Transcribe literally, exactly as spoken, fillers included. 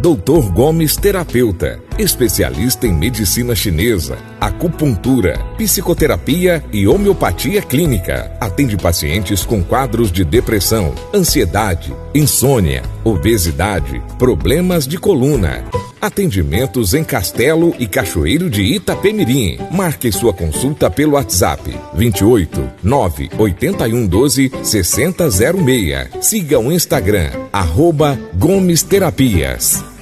doutor Gomes Terapeuta, especialista em medicina chinesa, acupuntura, psicoterapia e homeopatia clínica. Atende pacientes com quadros de depressão, ansiedade, insônia, obesidade, problemas de coluna. Atendimentos em Castelo e Cachoeiro de Itapemirim. Marque sua consulta pelo WhatsApp vinte e oito, nove oitenta e um, doze, sessenta zero seis. Siga o Instagram, arroba Gomes Terapias.